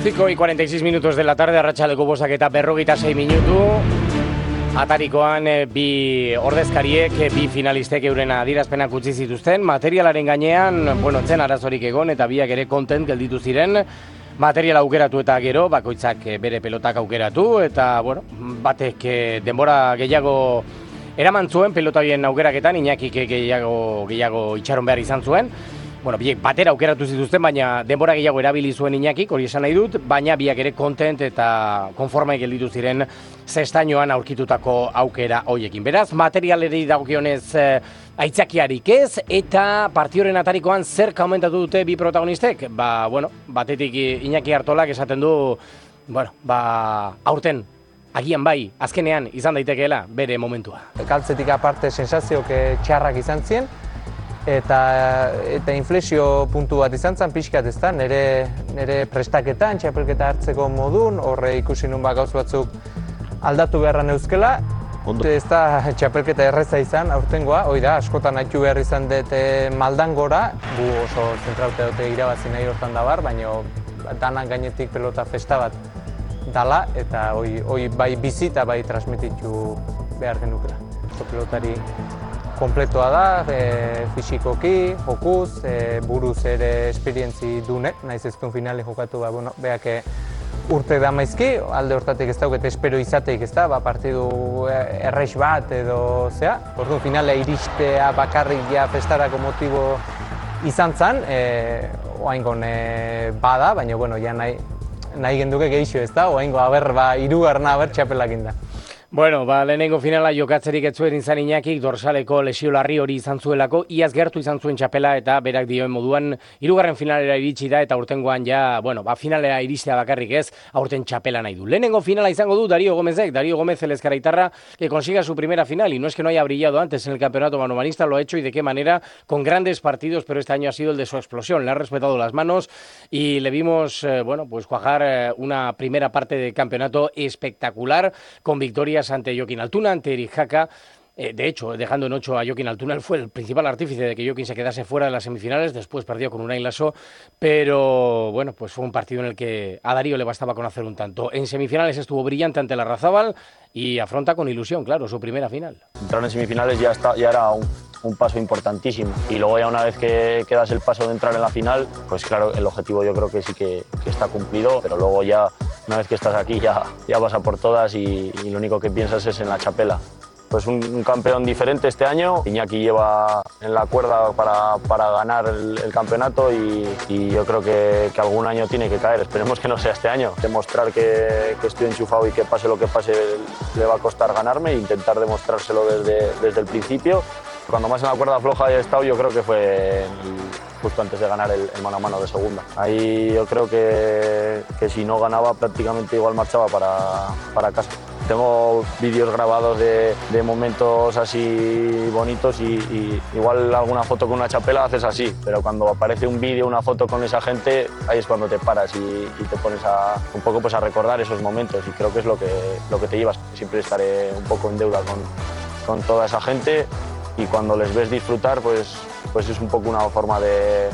5 y 46 minutos de la tarde, arratsaldeko 5:46 minutu. Atarikoan bi ordezkariek, bi finalistek euren adierazpenak utzi zituzten. Materialaren gainean, zen arazorik egon eta biak ere kontent gelditu ziren. Material aukeratu eta gero, bakoitzak bere pelotak aukeratu eta, batek denbora gehiago eraman zuen pelota bien aukeraketan, Iñakik gehiago itxaron behar izan zuen. Biek batera aukeratu zituzten, baina denbora gehiago erabili zuen Iñakik, hori esan nahi dut, baina biak ere kontent eta konformai gelditu ziren zestainoan aurkitutako aukera hoiekin. Beraz, materialeri dagokionez aitzakiarik ez, eta partioren atarikoan zer komentatu dute bi protagonistek? Batetik Iñaki Artolak esaten du, aurten, agian bai, azkenean izan daitekeela bere momentua. Galtzetik aparte sensazioak txarrak izan ziren, eta inflexio puntu bat izan zen pixkat ez da, nire prestaketan, txapelketa hartzeko modun, horre ikusi nun gauz batzuk aldatu beharra neuzkela. Ez da txapelketa erreza izan, aurtengoa, hoi da, askotan haitu behar izan dut maldan gora, gu oso zentraute dute irabazi nahi hortan da bar, baina danan gainetik pelota festa bat dala, eta hoi bai bizi eta bai transmititu behar genukela. Pelotari kompletoa da, fisikoki, jokuz, buruz ere esperientzi dune, naiz ezkun finale jokatu, beak urte da maizki, alde hortatik ez dauket espero izateik ez da, partidu errex bat edo zea. Orduan finale iristea bakarrik ja festarako motibo izan zen, oaingon bada, baina ja nahi genduke gehixo ez da, oaingo hirugarrena txapelakin da. Lehenengo finala jokatzerik ez zuen izan Iñakik, dorsaleko lesio larri hori izan zuelako, iaz gertu izan zuen txapela eta berak dioen moduan hirugarren finalera iritsi da eta aurtengoan finalera iristea bakarrik ez, aurten txapela nahi du. Lehenengo finala izango du Darío Gómez el ezkaraitarra, que consiga su primera final, y no es que no haya brillado antes en el campeonato manomanista, lo ha hecho y de qué manera, con grandes partidos, pero este año ha sido el de su explosión, le ha respetado las manos y le vimos, cuajar una primera parte del campeonato espectacular, con victorias ante Joaquín Altuna, ante Eric Jaca. De hecho, dejando en 8 a Joaquín Altuna, él fue el principal artífice de que Joaquín se quedase fuera de las semifinales, después perdió con Unai Lasso, pero fue un partido en el que a Darío le bastaba con hacer un tanto. En semifinales estuvo brillante ante la Larrazábal y afronta con ilusión, claro, su primera final. Entrar en semifinales ya era un paso importantísimo, y luego ya una vez que das el paso de entrar en la final, pues claro, el objetivo yo creo que sí que está cumplido, pero luego ya una vez que estás aquí ya vas a por todas y lo único que piensas es en la chapela. Pues un campeón diferente este año, Iñaki lleva en la cuerda para ganar el campeonato y yo creo que algún año tiene que caer, esperemos que no sea este año. Demostrar que estoy enchufado y que pase lo que pase le va a costar ganarme e intentar demostrárselo desde el principio. Cuando más en la cuerda floja he estado yo creo que fue justo antes de ganar el mano a mano de segunda. Ahí yo creo que si no ganaba prácticamente igual marchaba para casa. Tengo vídeos grabados de momentos así bonitos y igual alguna foto con una chapela haces así, pero cuando aparece un vídeo, una foto con esa gente, ahí es cuando te paras y te pones un poco a recordar esos momentos, y creo que es lo que te llevas. Siempre estaré un poco en deuda con toda esa gente, y cuando les ves disfrutar, pues es un poco una forma de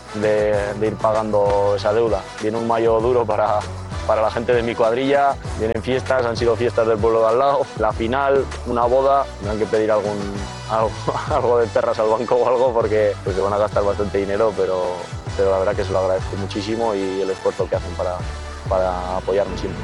ir pagando esa deuda. Viene un mayo duro para la gente de mi cuadrilla, vienen fiestas, han sido fiestas del pueblo de al lado, la final, una boda, me han que pedir algo de perras al banco o algo porque se van a gastar bastante dinero, pero la verdad que se lo agradezco muchísimo y el esfuerzo que hacen para apoyarme siempre.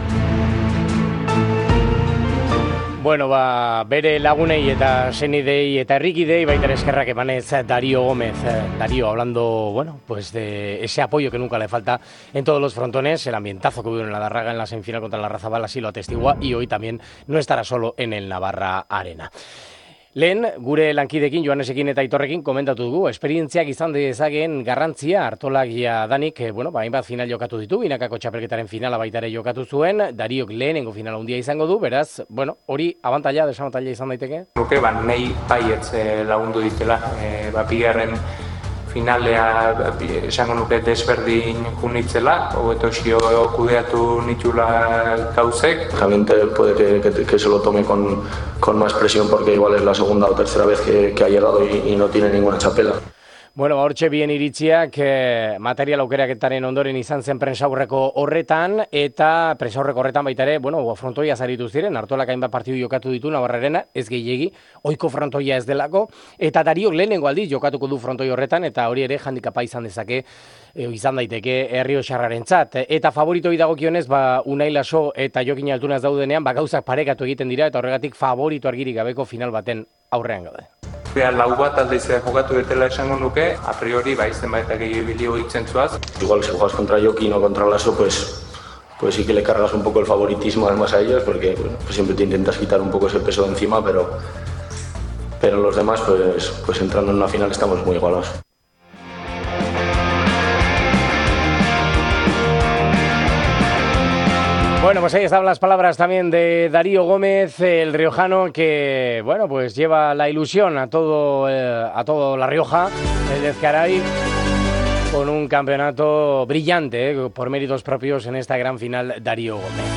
Bere lagunei eta senidei eta herrikidei baita eskerrak emanez Darío Gómez. Darío, hablando, de ese apoyo que nunca le falta en todos los frontones, el ambientazo que hubo en la Darraga en la semifinal contra la Larrazábal así lo atestigua, y hoy también no estará solo en el Navarra Arena. Lehen, gure lankidekin, Joanesekin eta Aitorrekin komentatu dugu, esperientziak izan dezakeen garrantzia, Artolak danik, hainbat final jokatu ditu, binakako txapelketaren finala baita ere jokatu zuen, Dariok lehenengo finala handia izango du, beraz, hori abantaila, desabantaila izan daiteke? Nuke, nahi baietz lagundu ditela, bigarren finalea esango nuke desberdin junitzela, hobetosio kudeatu nitula gauzek. Realmente puede que se lo tome con más presión porque igual es la segunda o tercera vez que ha llegado y no tiene ninguna chapela. Bueno, hortxe bien iritziak material aukeraketaren ondoren izan zen prensaurreko horretan, eta prensaurreko horretan baita ere, bueno, frontoia zaritu ziren, Artolak hainbat partidu jokatu ditu Navarrarena, ez gehiegi, ohiko frontoia ez delako, eta Dariok lehenengo aldiz jokatuko du frontoi horretan, eta hori ere handikapa izan dezake, izan daiteke Errioxarrarentzat. Eta favoritoi dagokionez, Unai Laso eta Jokin Altunaz daudenean, gauzak parekatu egiten dira, eta horregatik favorito argirik gabeko final baten aurrean gaude. Lau bat aldeizeak jokatu dutela esango nuke, a priori zenbait gehiago hitzen zuaz. Igual si juegas contra Jokin o contra Laso, pues sí que le cargas un poco el favoritismo además a ellos, porque bueno, pues siempre te intentas quitar un poco ese peso de encima, pero los demás, pues entrando en una final estamos muy igualados. Bueno, pues ahí estaban las palabras también de Darío Gómez, el riojano, que, bueno, pues lleva la ilusión a todo La Rioja, el de Ezcaray, con un campeonato brillante, por méritos propios en esta gran final, Darío Gómez.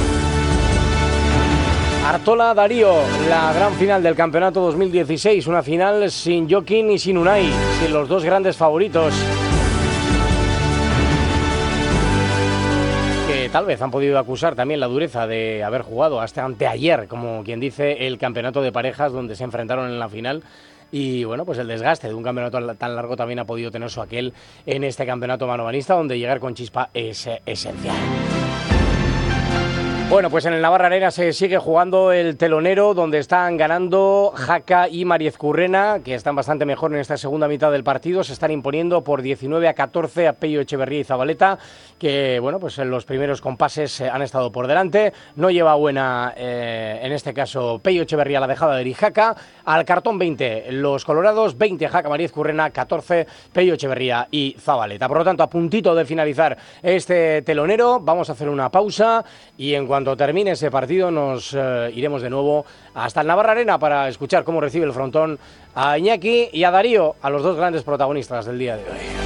Artola Darío, la gran final del campeonato 2016, una final sin Jokin y sin Unai, sin los dos grandes favoritos, que tal vez han podido acusar también la dureza de haber jugado hasta anteayer, como quien dice, el campeonato de parejas donde se enfrentaron en la final. Y bueno, pues el desgaste de un campeonato tan largo también ha podido tener su aquel en este campeonato manomanista, donde llegar con chispa es esencial. Bueno, pues en el Navarrarena se sigue jugando el telonero, donde están ganando Jaca y Mariezcurrena, que están bastante mejor en esta segunda mitad del partido. Se están imponiendo por 19-14 a Pello Echeverría y Zabaleta, que bueno, pues en los primeros compases han estado por delante. No lleva buena, en este caso, Pello Echeverría la dejada de Jaca. Al cartón 20 los colorados, 20 Jaca Mariezcurrena, 14 Pello Echeverría y Zabaleta. Por lo tanto, a puntito de finalizar este telonero, vamos a hacer una pausa y en cuanto termine ese partido nos iremos de nuevo hasta el Navarrarena para escuchar cómo recibe el frontón a Iñaki y a Darío, a los dos grandes protagonistas del día de hoy.